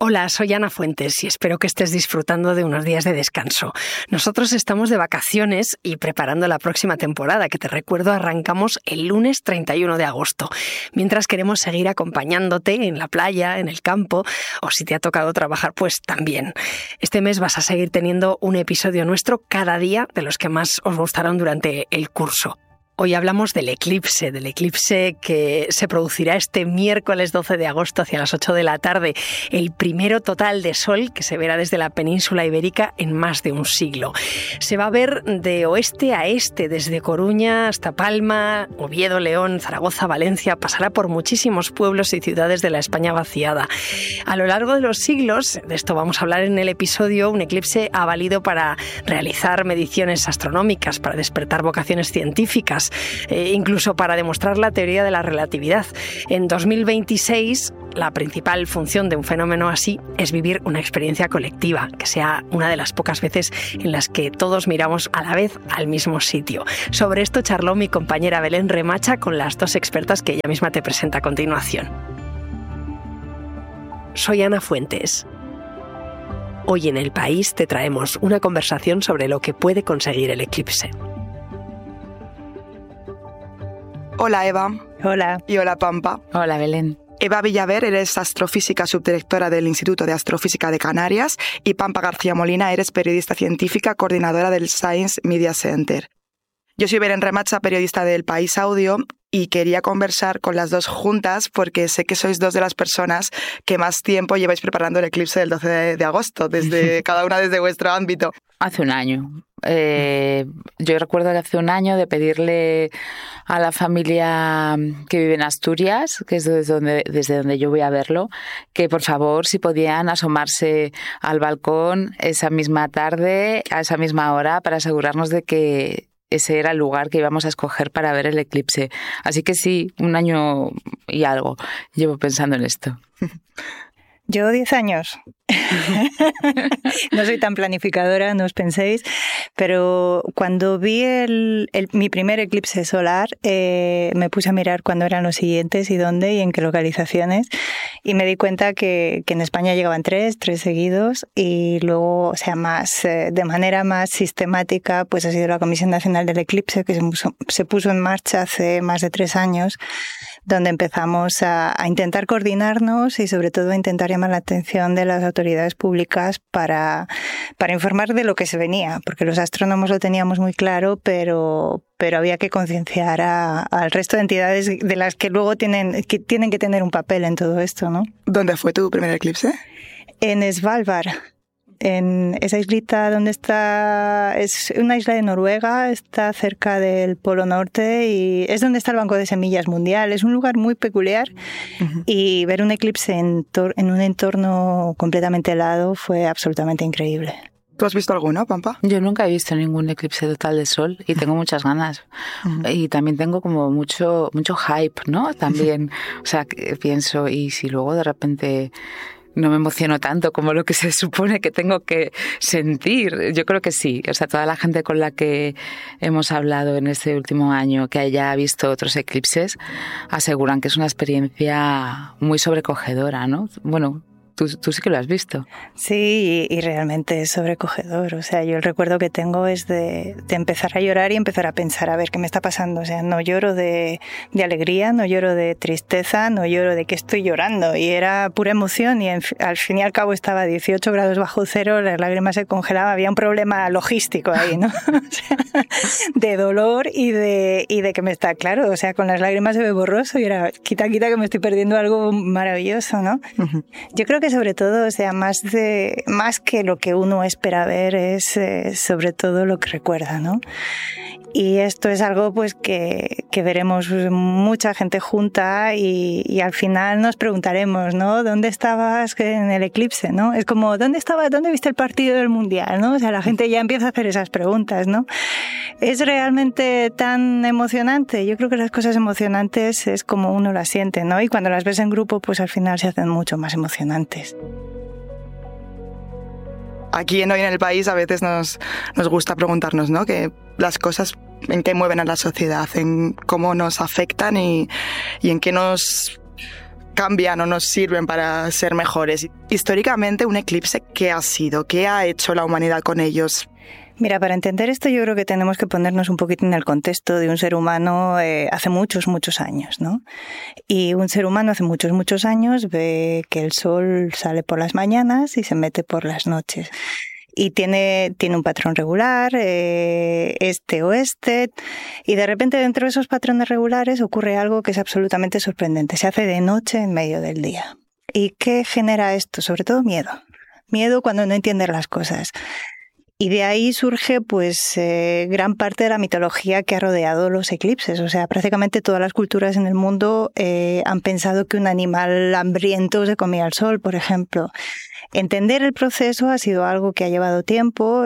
Hola, soy Ana Fuentes y espero que estés disfrutando de unos días de descanso. Nosotros estamos de vacaciones y preparando la próxima temporada, que te recuerdo arrancamos el lunes 31 de agosto. Mientras queremos seguir acompañándote en la playa, en el campo, o si te ha tocado trabajar, pues también. Este mes vas a seguir teniendo un episodio nuestro cada día de los que más os gustaron durante el curso. Hoy hablamos del eclipse que se producirá este miércoles 12 de agosto hacia las 8 de la tarde, el primero total de sol que se verá desde la península ibérica en más de un siglo. Se va a ver de oeste a este, desde Coruña hasta Palma, Oviedo, León, Zaragoza, Valencia, pasará por muchísimos pueblos y ciudades de la España vaciada. A lo largo de los siglos, de esto vamos a hablar en el episodio, un eclipse ha valido para realizar mediciones astronómicas, para despertar vocaciones científicas, incluso para demostrar la teoría de la relatividad. En 2026, la principal función de un fenómeno así es vivir una experiencia colectiva, que sea una de las pocas veces en las que todos miramos a la vez al mismo sitio. Sobre esto charló mi compañera Belén Remacha con las dos expertas que ella misma te presenta a continuación. Soy Ana Fuentes. Hoy en El País te traemos una conversación sobre lo que puede conseguir el eclipse. Hola Eva. Hola. Y hola Pampa. Hola Belén. Eva Villaver, eres astrofísica subdirectora del Instituto de Astrofísica de Canarias, y Pampa García Molina, eres periodista científica, coordinadora del Science Media Center. Yo soy Belén Remacha, periodista del País Audio, y quería conversar con las dos juntas porque sé que sois dos de las personas que más tiempo lleváis preparando el eclipse del 12 de agosto, desde cada una desde vuestro ámbito. Hace un año. Yo recuerdo que hace un año de pedirle a la familia que vive en Asturias, que es desde donde yo voy a verlo, que por favor si podían asomarse al balcón esa misma tarde, a esa misma hora, para asegurarnos de que ese era el lugar que íbamos a escoger para ver el eclipse. Así que sí, un año y algo llevo pensando en esto. Yo 10 años. No soy tan planificadora, no os penséis, pero cuando vi mi primer eclipse solar, me puse a mirar cuándo eran los siguientes y dónde y en qué localizaciones, y me di cuenta que en España llegaban tres seguidos, y luego, o sea, de manera más sistemática, pues ha sido la Comisión Nacional del Eclipse, que se puso en marcha hace más de 3 años, donde empezamos a intentar coordinarnos y sobre todo a intentar llamar la atención de las autoridades públicas para informar de lo que se venía, porque los astrónomos lo teníamos muy claro, pero había que concienciar al resto de entidades de las que luego tienen que tener un papel en todo esto, ¿no? ¿Dónde fue tu primer eclipse? En Svalbard. En esa islita donde está, es una isla de Noruega, está cerca del Polo Norte y es donde está el Banco de Semillas Mundial. Es un lugar muy peculiar, y ver un eclipse en un entorno completamente helado fue absolutamente increíble. ¿Tú has visto alguno, Pampa? Yo nunca he visto ningún eclipse total de sol y tengo muchas ganas. Y también tengo como mucho hype, ¿no? También, o sea, pienso, y si luego de repente no me emociono tanto como lo que se supone que tengo que sentir. Yo creo que sí. O sea, toda la gente con la que hemos hablado en este último año que haya visto otros eclipses aseguran que es una experiencia muy sobrecogedora, ¿no? Bueno, tú sí que lo has visto. Sí, y realmente es sobrecogedor. O sea, yo el recuerdo que tengo es de empezar a llorar y empezar a pensar, a ver, ¿qué me está pasando? O sea, no lloro de alegría, no lloro de tristeza, no lloro de que estoy llorando. Y era pura emoción, y al fin y al cabo estaba a 18 grados bajo cero, las lágrimas se congelaban, había un problema logístico ahí, ¿no? O sea, de dolor y de que me está claro. O sea, con las lágrimas se ve borroso y era quita que me estoy perdiendo algo maravilloso, ¿no? Yo creo que sobre todo, o sea, más que lo que uno espera ver, es sobre todo lo que recuerda, ¿no? Y esto es algo pues que veremos mucha gente junta y al final nos preguntaremos, ¿no? ¿Dónde estabas en el eclipse, no? Es como, ¿dónde estabas? ¿Dónde viste el partido del Mundial, no? O sea, la gente ya empieza a hacer esas preguntas, ¿no? ¿Es realmente tan emocionante? Yo creo que las cosas emocionantes es como uno las siente, ¿no? Y cuando las ves en grupo, pues al final se hacen mucho más emocionantes. Aquí en Hoy en el País a veces nos gusta preguntarnos, ¿no? Que las cosas en qué mueven a la sociedad, en cómo nos afectan y en qué nos cambian o nos sirven para ser mejores. Históricamente, un eclipse, ¿qué ha sido? ¿Qué ha hecho la humanidad con ellos? Mira, para entender esto yo creo que tenemos que ponernos un poquito en el contexto de un ser humano hace muchos, muchos años, ¿no? Y un ser humano hace muchos, muchos años ve que el sol sale por las mañanas y se mete por las noches. Y tiene un patrón regular, este-oeste, y de repente dentro de esos patrones regulares ocurre algo que es absolutamente sorprendente. Se hace de noche en medio del día. ¿Y qué genera esto? Sobre todo miedo. Miedo cuando no entiendes las cosas. Y de ahí surge pues gran parte de la mitología que ha rodeado los eclipses. O sea, prácticamente todas las culturas en el mundo han pensado que un animal hambriento se comía el sol, por ejemplo. Entender el proceso ha sido algo que ha llevado tiempo.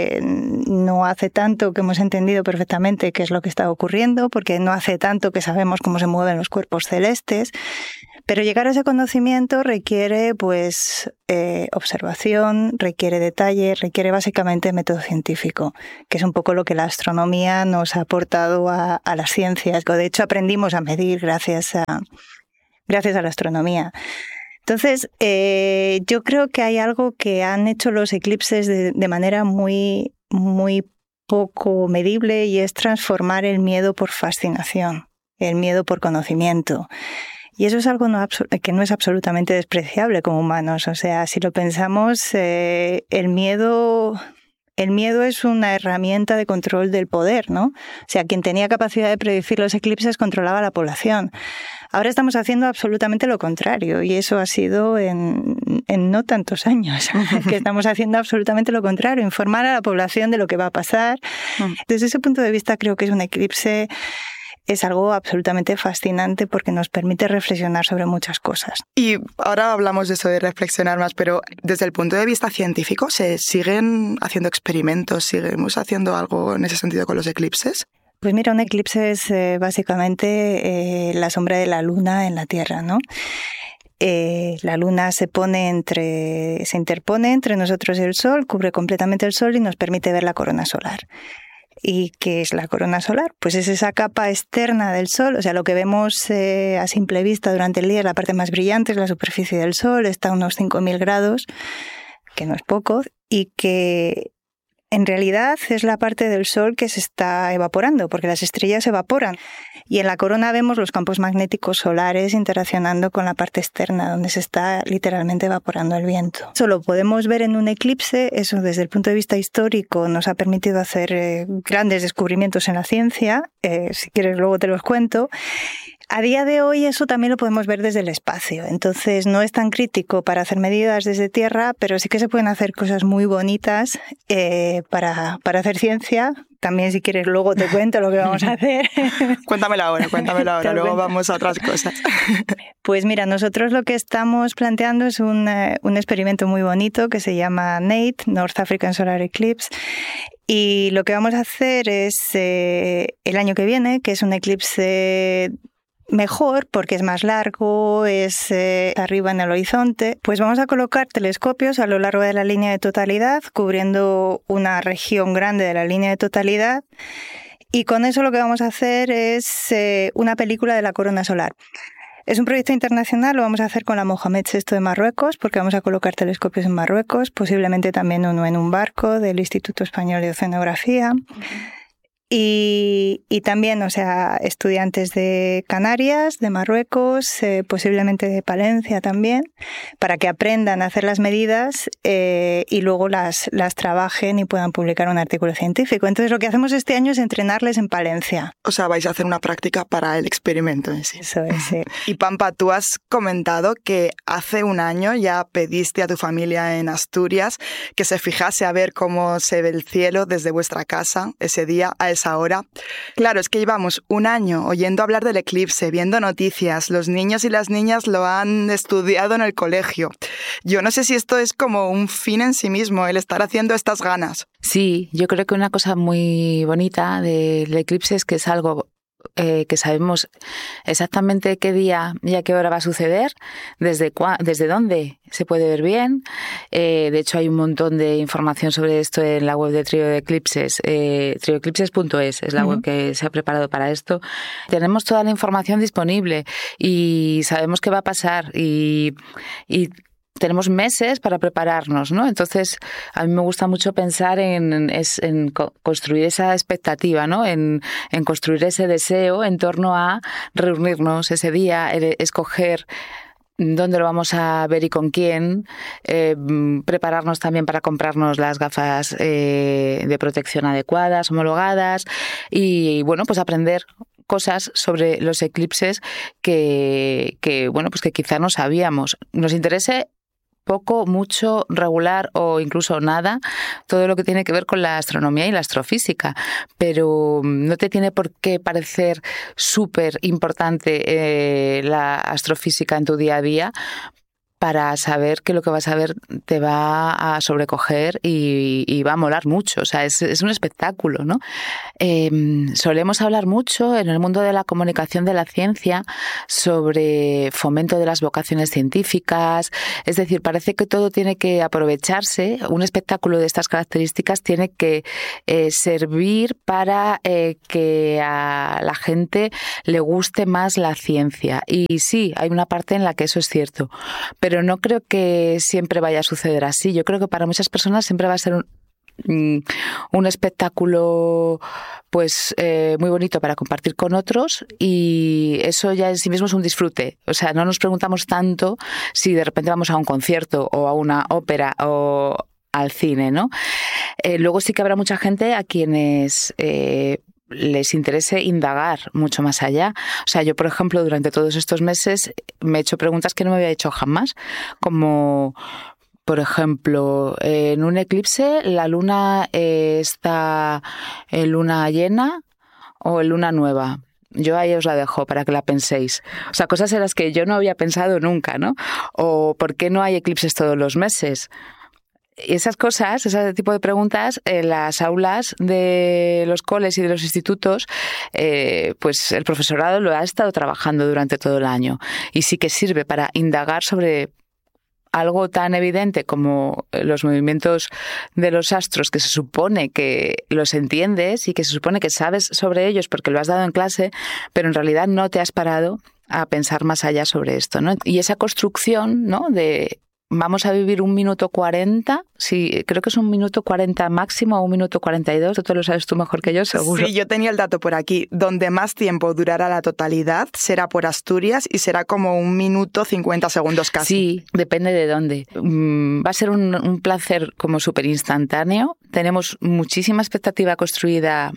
No hace tanto que hemos entendido perfectamente qué es lo que está ocurriendo, porque no hace tanto que sabemos cómo se mueven los cuerpos celestes. Pero llegar a ese conocimiento requiere pues observación, requiere detalle, requiere básicamente método científico, que es un poco lo que la astronomía nos ha aportado a las ciencias. De hecho, aprendimos a medir gracias a la astronomía. Entonces, yo creo que hay algo que han hecho los eclipses de manera muy, muy poco medible, y es transformar el miedo por fascinación, el miedo por conocimiento. Y eso es algo que no es absolutamente despreciable como humanos. O sea, si lo pensamos, el miedo es una herramienta de control del poder, ¿no? O sea, quien tenía capacidad de predecir los eclipses controlaba a la población. Ahora estamos haciendo absolutamente lo contrario, y eso ha sido en no tantos años, que estamos haciendo absolutamente lo contrario, informar a la población de lo que va a pasar. Desde ese punto de vista creo que es un eclipse. Es algo absolutamente fascinante porque nos permite reflexionar sobre muchas cosas. Y ahora hablamos de eso de reflexionar más, pero desde el punto de vista científico, ¿se siguen haciendo experimentos? ¿Seguimos haciendo algo en ese sentido con los eclipses? Pues mira, un eclipse es básicamente la sombra de la luna en la Tierra, ¿no? La luna se interpone entre nosotros y el sol, cubre completamente el sol y nos permite ver la corona solar. ¿Y qué es la corona solar? Pues es esa capa externa del Sol. O sea, lo que vemos a simple vista durante el día es la parte más brillante, es la superficie del Sol, está a unos 5.000 grados, que no es poco, y que en realidad es la parte del Sol que se está evaporando, porque las estrellas se evaporan. Y en la corona vemos los campos magnéticos solares interaccionando con la parte externa, donde se está literalmente evaporando el viento. Eso lo podemos ver en un eclipse. Eso desde el punto de vista histórico nos ha permitido hacer grandes descubrimientos en la ciencia. Si quieres luego te los cuento. A día de hoy eso también lo podemos ver desde el espacio, entonces no es tan crítico para hacer medidas desde Tierra, pero sí que se pueden hacer cosas muy bonitas para hacer ciencia. También si quieres luego te cuento lo que vamos a hacer. Cuéntamelo ahora, luego vamos a otras cosas. Pues mira, nosotros lo que estamos planteando es un experimento muy bonito que se llama NATE, North African Solar Eclipse. Y lo que vamos a hacer es el año que viene, que es un eclipse mejor porque es más largo, es arriba en el horizonte, pues vamos a colocar telescopios a lo largo de la línea de totalidad, cubriendo una región grande de la línea de totalidad, y con eso lo que vamos a hacer es una película de la corona solar. Es un proyecto internacional, lo vamos a hacer con la Mohamed VI de Marruecos, porque vamos a colocar telescopios en Marruecos, posiblemente también uno en un barco del Instituto Español de Oceanografía. Y también, o sea, estudiantes de Canarias, de Marruecos, posiblemente de Palencia también, para que aprendan a hacer las medidas y luego las trabajen y puedan publicar un artículo científico. Entonces lo que hacemos este año es entrenarles en Palencia. O sea, vais a hacer una práctica para el experimento en sí. Eso es, sí. Y Pampa, tú has comentado que hace un año ya pediste a tu familia en Asturias que se fijase a ver cómo se ve el cielo desde vuestra casa ese día a esa hora. Claro, es que llevamos un año oyendo hablar del eclipse, viendo noticias, los niños y las niñas lo han estudiado en el colegio. Yo no sé si esto es como un fin en sí mismo, el estar haciendo estas ganas. Sí, yo creo que una cosa muy bonita del eclipse es que es algo que sabemos exactamente qué día y a qué hora va a suceder, desde dónde se puede ver bien. De hecho, hay un montón de información sobre esto en la web de Trío de Eclipses. Trioeclipses.es es la web que se ha preparado para esto. Tenemos toda la información disponible y sabemos qué va a pasar y tenemos meses para prepararnos, ¿no? Entonces, a mí me gusta mucho pensar en construir esa expectativa, ¿no? En construir ese deseo en torno a reunirnos ese día, escoger dónde lo vamos a ver y con quién, prepararnos también para comprarnos las gafas de protección adecuadas, homologadas y, bueno, pues aprender cosas sobre los eclipses que quizá no sabíamos. Nos interese poco, mucho, regular o incluso nada, todo lo que tiene que ver con la astronomía y la astrofísica, pero no te tiene por qué parecer súper importante la astrofísica en tu día a día para saber que lo que vas a ver te va a sobrecoger y va a molar mucho. O sea, es un espectáculo, ¿no? Solemos hablar mucho en el mundo de la comunicación de la ciencia sobre fomento de las vocaciones científicas. Es decir, parece que todo tiene que aprovecharse. Un espectáculo de estas características tiene que servir para que a la gente le guste más la ciencia. Y sí, hay una parte en la que eso es cierto. Pero no creo que siempre vaya a suceder así. Yo creo que para muchas personas siempre va a ser un espectáculo pues muy bonito para compartir con otros y eso ya en sí mismo es un disfrute. O sea, no nos preguntamos tanto si de repente vamos a un concierto o a una ópera o al cine, ¿no? Luego sí que habrá mucha gente a quienes les interese indagar mucho más allá. O sea, yo, por ejemplo, durante todos estos meses me he hecho preguntas que no me había hecho jamás, como, por ejemplo, en un eclipse, ¿la luna está en luna llena o en luna nueva? Yo ahí os la dejo para que la penséis. O sea, cosas en las que yo no había pensado nunca, ¿no? O ¿por qué no hay eclipses todos los meses? Y esas cosas, ese tipo de preguntas, en las aulas de los coles y de los institutos, pues el profesorado lo ha estado trabajando durante todo el año. Y sí que sirve para indagar sobre algo tan evidente como los movimientos de los astros, que se supone que los entiendes y que se supone que sabes sobre ellos porque lo has dado en clase, pero en realidad no te has parado a pensar más allá sobre esto, ¿no? Y esa construcción, ¿no?, de vamos a vivir 1 minuto 40, sí, creo que es 1 minuto 40 máximo o 1 minuto 42, tú lo sabes tú mejor que yo, seguro. Sí, yo tenía el dato por aquí. Donde más tiempo durará la totalidad será por Asturias y será como 1 minuto 50 segundos casi. Sí, depende de dónde. Va a ser un placer como súper instantáneo. Tenemos muchísima expectativa construida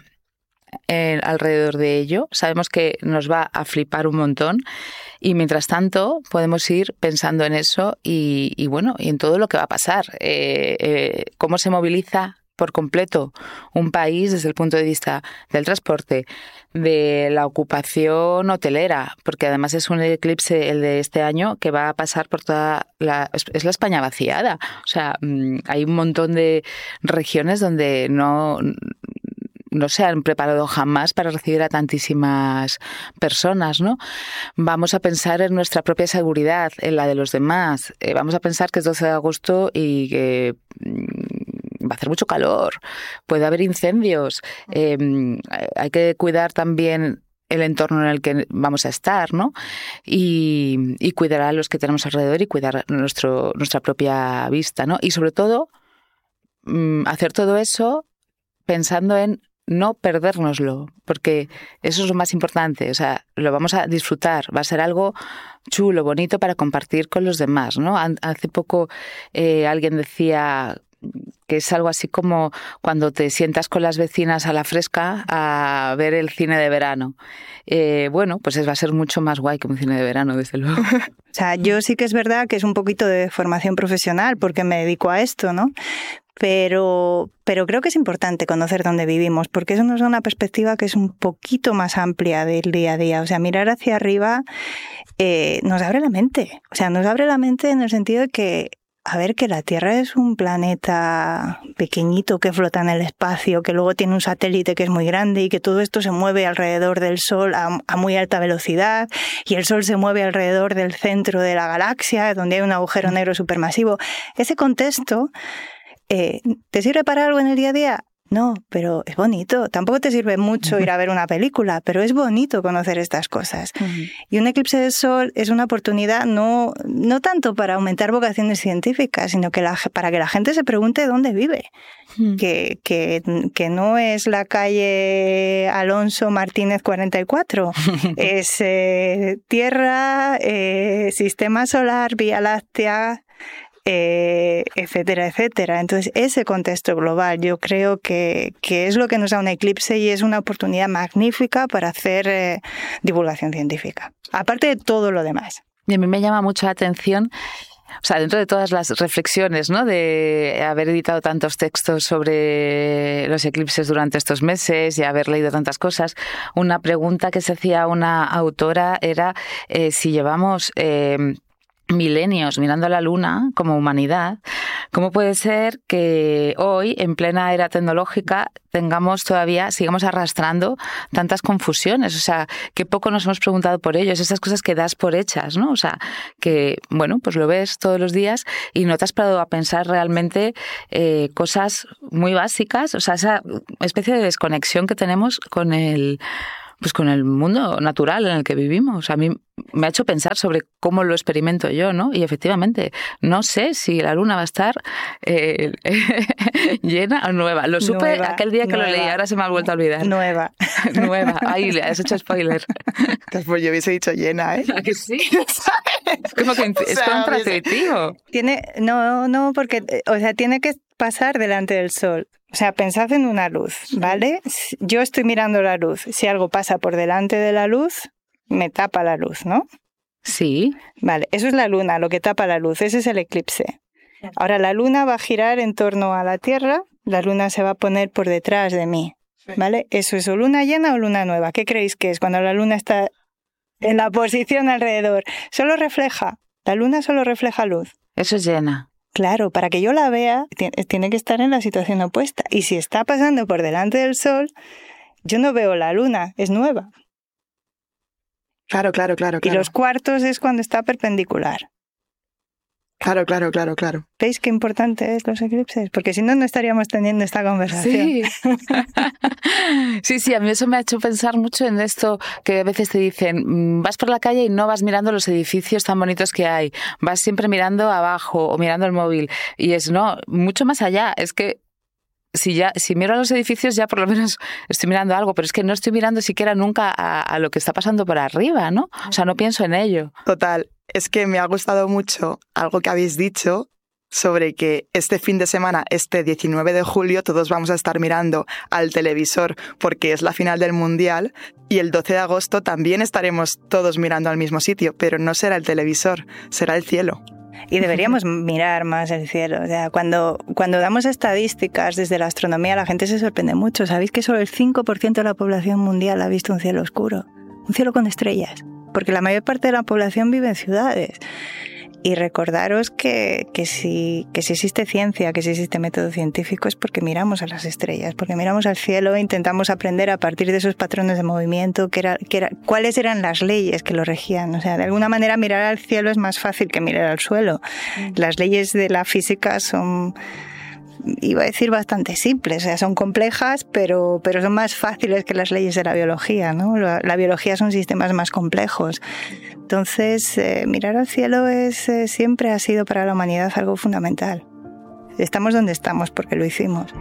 alrededor de ello. Sabemos que nos va a flipar un montón. Y mientras tanto podemos ir pensando en eso y bueno, y en todo lo que va a pasar. Cómo se moviliza por completo un país desde el punto de vista del transporte, de la ocupación hotelera, porque además es un eclipse, el de este año, que va a pasar por es la España vaciada. O sea, hay un montón de regiones donde no se han preparado jamás para recibir a tantísimas personas, ¿no? Vamos a pensar en nuestra propia seguridad, en la de los demás. Vamos a pensar que es 12 de agosto y que va a hacer mucho calor, puede haber incendios. Hay que cuidar también el entorno en el que vamos a estar, ¿no? Y cuidar a los que tenemos alrededor y cuidar nuestra propia vista, ¿no? Y sobre todo, hacer todo eso pensando en no perdérnoslo, porque eso es lo más importante. O sea, lo vamos a disfrutar, va a ser algo chulo, bonito para compartir con los demás, ¿no? Hace poco alguien decía que es algo así como cuando te sientas con las vecinas a la fresca a ver el cine de verano. Bueno, pues va a ser mucho más guay que un cine de verano, desde luego. O sea, yo sí que es verdad que es un poquito de formación profesional porque me dedico a esto, ¿no? Pero creo que es importante conocer dónde vivimos, porque eso nos da una perspectiva que es un poquito más amplia del día a día. O sea, mirar hacia arriba nos abre la mente. O sea, nos abre la mente en el sentido de que a ver, que la Tierra es un planeta pequeñito que flota en el espacio, que luego tiene un satélite que es muy grande y que todo esto se mueve alrededor del Sol a muy alta velocidad, y el Sol se mueve alrededor del centro de la galaxia, donde hay un agujero negro supermasivo. Ese contexto, ¿te sirve para algo en el día a día? No, pero es bonito. Tampoco te sirve mucho ir a ver una película, pero es bonito conocer estas cosas. Y un eclipse de sol es una oportunidad no tanto para aumentar vocaciones científicas, sino que para que la gente se pregunte dónde vive. Que no es la calle Alonso Martínez 44, es Tierra, Sistema Solar, Vía Láctea, etcétera, etcétera. Entonces, ese contexto global yo creo que es lo que nos da un eclipse y es una oportunidad magnífica para hacer divulgación científica, aparte de todo lo demás. Y a mí me llama mucho la atención, o sea, dentro de todas las reflexiones, ¿no?, de haber editado tantos textos sobre los eclipses durante estos meses y haber leído tantas cosas, una pregunta que se hacía una autora era si llevamos milenios mirando a la Luna como humanidad, ¿cómo puede ser que hoy, en plena era tecnológica, sigamos arrastrando tantas confusiones? O sea, que poco nos hemos preguntado por ellos, esas cosas que das por hechas, ¿no? O sea, que, bueno, pues lo ves todos los días y no te has parado a pensar realmente cosas muy básicas, o sea, esa especie de desconexión que tenemos con el mundo natural en el que vivimos. A mí me ha hecho pensar sobre cómo lo experimento yo, ¿no? Y efectivamente, no sé si la Luna va a estar llena o nueva. Lo supe aquel día que lo leí, ahora se me ha vuelto a olvidar. Nueva. Ahí le has hecho spoiler. Pues yo hubiese dicho llena, ¿eh? ¿A que sí? Es como que es contraintuitivo. No, porque, o sea, tiene que pasar delante del Sol. O sea, pensad en una luz, ¿vale? Yo estoy mirando la luz. Si algo pasa por delante de la luz, me tapa la luz, ¿no? Sí. Vale, eso es la Luna, lo que tapa la luz. Ese es el eclipse. Ahora, la Luna va a girar en torno a la Tierra. La Luna se va a poner por detrás de mí, ¿vale? ¿Eso es o luna llena o luna nueva? ¿Qué creéis que es cuando la Luna está en la posición alrededor? La Luna solo refleja luz. Eso es llena. Claro, para que yo la vea, tiene que estar en la situación opuesta. Y si está pasando por delante del Sol, yo no veo la Luna, es nueva. Claro. Y los cuartos es cuando está perpendicular. Claro. ¿Veis qué importante es los eclipses? Porque si no, no estaríamos teniendo esta conversación. Sí, a mí eso me ha hecho pensar mucho en esto que a veces te dicen, vas por la calle y no vas mirando los edificios tan bonitos que hay, vas siempre mirando abajo o mirando el móvil. Y es, no, mucho más allá, es que si miro a los edificios ya por lo menos estoy mirando algo, pero es que no estoy mirando siquiera nunca a lo que está pasando por arriba, ¿no? O sea, no pienso en ello. Total. Es que me ha gustado mucho algo que habéis dicho sobre que este fin de semana, este 19 de julio, todos vamos a estar mirando al televisor porque es la final del Mundial, y el 12 de agosto también estaremos todos mirando al mismo sitio, pero no será el televisor, será el cielo. Y deberíamos mirar más el cielo. O sea, cuando damos estadísticas desde la astronomía, la gente se sorprende mucho. ¿Sabéis que solo el 5% de la población mundial ha visto un cielo oscuro? Un cielo con estrellas. Porque la mayor parte de la población vive en ciudades. Y recordaros que si existe ciencia, que si existe método científico, es porque miramos a las estrellas, porque miramos al cielo e intentamos aprender a partir de esos patrones de movimiento, cuáles eran las leyes que lo regían. O sea, de alguna manera mirar al cielo es más fácil que mirar al suelo. Las leyes de la física son, iba a decir, bastante simples, o sea, son complejas, pero son más fáciles que las leyes de la biología, ¿no? La biología son sistemas más complejos. Entonces, mirar al cielo siempre ha sido para la humanidad algo fundamental. Estamos donde estamos porque lo hicimos.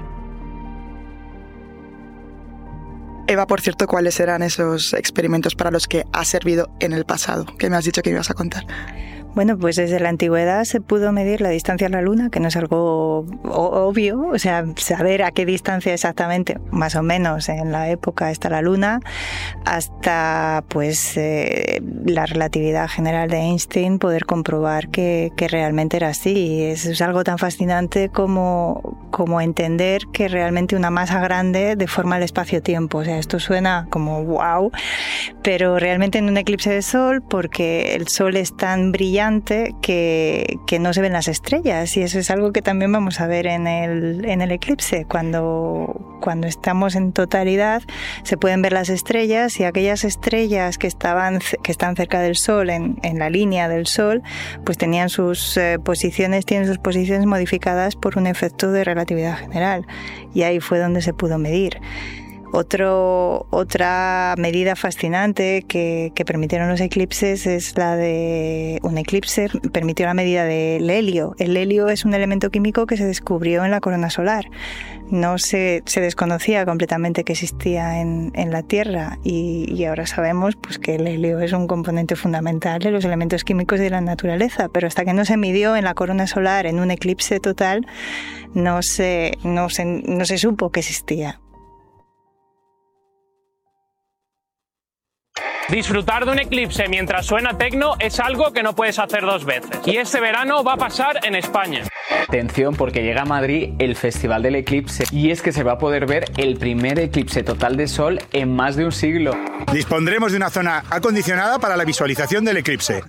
Eva, por cierto, ¿cuáles eran esos experimentos para los que ha servido en el pasado? Que me has dicho que me ibas a contar. Bueno, pues desde la antigüedad se pudo medir la distancia a la Luna, que no es algo obvio, o sea, saber a qué distancia exactamente, más o menos en la época está la Luna, hasta pues la relatividad general de Einstein, poder comprobar que realmente era así. Es algo tan fascinante como entender que realmente una masa grande deforma el espacio-tiempo. O sea, esto suena como wow, pero realmente en un eclipse de sol, porque el sol es tan brillante brillante que no se ven las estrellas, y eso es algo que también vamos a ver en el eclipse. Cuando estamos en totalidad se pueden ver las estrellas, y aquellas estrellas que están cerca del Sol, en la línea del Sol, pues tienen sus posiciones modificadas por un efecto de relatividad general, y ahí fue donde se pudo medir. Otra medida fascinante que permitieron los eclipses es la de un eclipse permitió la medida del helio. El helio es un elemento químico que se descubrió en la corona solar. No se desconocía completamente que existía en la Tierra, y ahora sabemos pues que el helio es un componente fundamental de los elementos químicos de la naturaleza, pero hasta que no se midió en la corona solar en un eclipse total no se supo que existía. Disfrutar de un eclipse mientras suena tecno es algo que no puedes hacer dos veces. Y este verano va a pasar en España. Atención, porque llega a Madrid el Festival del Eclipse, y es que se va a poder ver el primer eclipse total de sol en más de un siglo. Dispondremos de una zona acondicionada para la visualización del eclipse.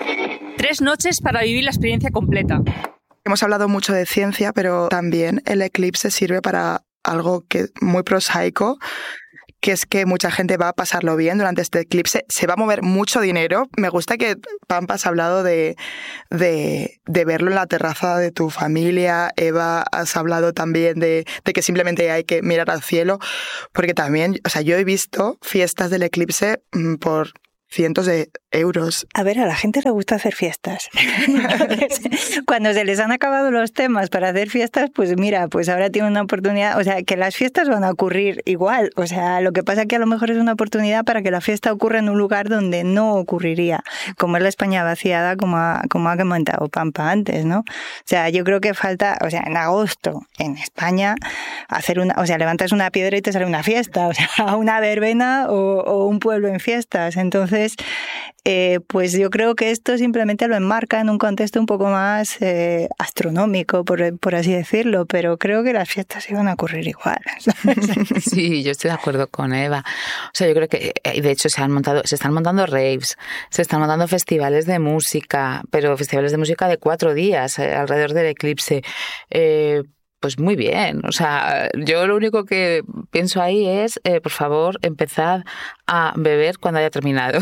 3 noches para vivir la experiencia completa. Hemos hablado mucho de ciencia, pero también el eclipse sirve para algo que muy prosaico, que es que mucha gente va a pasarlo bien durante este eclipse. Se va a mover mucho dinero. Me gusta que, Pampa, has hablado de verlo en la terraza de tu familia. Eva, has hablado también de que simplemente hay que mirar al cielo, porque también, o sea, yo he visto fiestas del eclipse por cientos de euros. A ver, a la gente le gusta hacer fiestas. Entonces, cuando se les han acabado los temas para hacer fiestas, pues mira, pues ahora tienen una oportunidad. O sea, que las fiestas van a ocurrir igual. O sea, lo que pasa es que a lo mejor es una oportunidad para que la fiesta ocurra en un lugar donde no ocurriría, como es la España vaciada, como ha comentado Pampa antes, ¿no? O sea, yo creo que falta, o sea, en agosto, en España, levantas una piedra y te sale una fiesta, o sea, una verbena o un pueblo en fiestas. Entonces, pues yo creo que esto simplemente lo enmarca en un contexto un poco más astronómico, por así decirlo, pero creo que las fiestas iban a ocurrir igual. Sí, yo estoy de acuerdo con Eva. O sea, yo creo que, de hecho, se están montando raves, se están montando festivales de música, pero festivales de música de 4 días alrededor del eclipse. Pues muy bien, o sea, yo lo único que pienso ahí es, por favor, empezad a beber cuando haya terminado,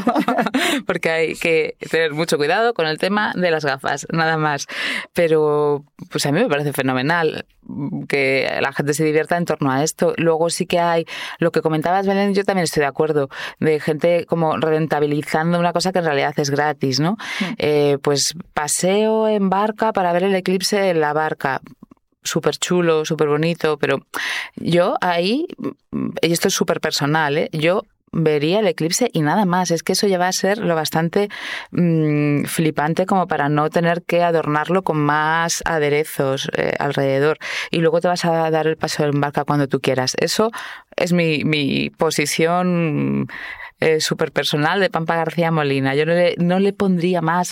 porque hay que tener mucho cuidado con el tema de las gafas, nada más. Pero pues a mí me parece fenomenal que la gente se divierta en torno a esto. Luego sí que hay, lo que comentabas, Belén, yo también estoy de acuerdo, de gente como rentabilizando una cosa que en realidad es gratis, ¿no? Pues paseo en barca para ver el eclipse en la barca. Súper chulo, súper bonito, pero yo ahí, y esto es súper personal, yo vería el eclipse y nada más. Es que eso ya va a ser lo bastante flipante como para no tener que adornarlo con más aderezos alrededor. Y luego te vas a dar el paseo en barca cuando tú quieras. Eso es mi posición súper personal de Pampa García Molina. Yo no le pondría más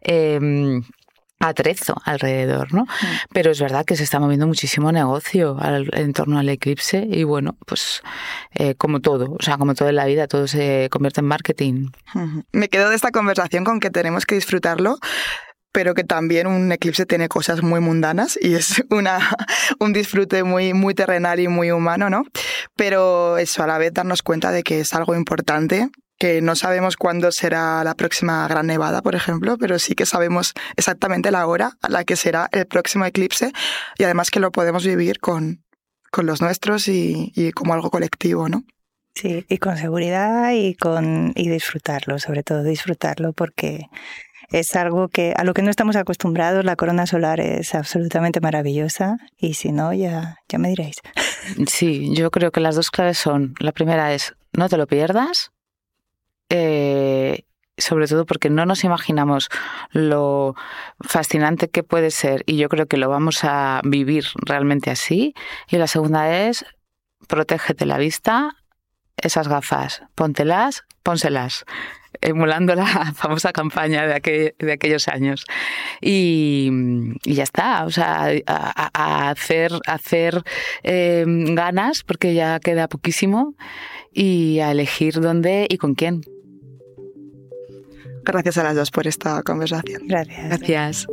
atrezo alrededor, ¿no? Pero es verdad que se está moviendo muchísimo negocio en torno al eclipse y bueno, pues como todo, o sea, como todo en la vida, todo se convierte en marketing. Me quedo de esta conversación con que tenemos que disfrutarlo, pero que también un eclipse tiene cosas muy mundanas y es un disfrute muy, muy terrenal y muy humano, ¿no? Pero eso, a la vez darnos cuenta de que es algo importante, que no sabemos cuándo será la próxima gran nevada, por ejemplo, pero sí que sabemos exactamente la hora a la que será el próximo eclipse y además que lo podemos vivir con los nuestros y como algo colectivo, ¿no? Sí, y con seguridad y disfrutarlo, sobre todo disfrutarlo, porque es algo a lo que no estamos acostumbrados. La corona solar es absolutamente maravillosa y si no, ya me diréis. Sí, yo creo que las dos claves son, la primera es no te lo pierdas, sobre todo porque no nos imaginamos lo fascinante que puede ser y yo creo que lo vamos a vivir realmente así. Y la segunda es protégete la vista, esas gafas, pónselas, emulando la famosa campaña de aquellos años. Y ya está, o sea, a hacer ganas, porque ya queda poquísimo, y a elegir dónde y con quién. Gracias a las dos por esta conversación. Gracias.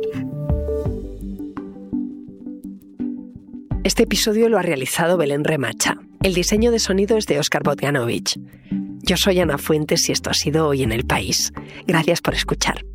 Este episodio lo ha realizado Belén Remacha. El diseño de sonido es de Óscar Bogdanovich. Yo soy Ana Fuentes y esto ha sido Hoy en el País. Gracias por escuchar.